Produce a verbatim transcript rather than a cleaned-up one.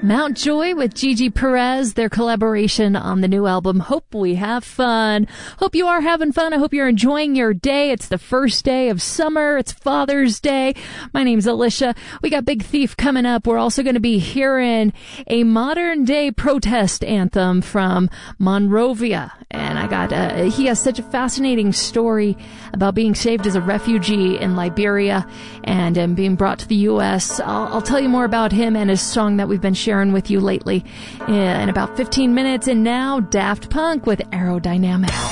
Mountjoy with Gigi Perez, their collaboration on the new album, Hope We Have Fun. Hope you are having fun. I hope you're enjoying your day. It's the first day of summer. It's Father's Day. My name's Alicia. We got Big Thief coming up. We're also going to be hearing a modern day protest anthem from Monrovia. And I got, uh, he has such a fascinating story about being saved as a refugee in Liberia and um, being brought to the U S. I'll, I'll tell you more about him and his song that we've been sharing with you lately in about fifteen minutes. And now Daft Punk with Aerodynamic.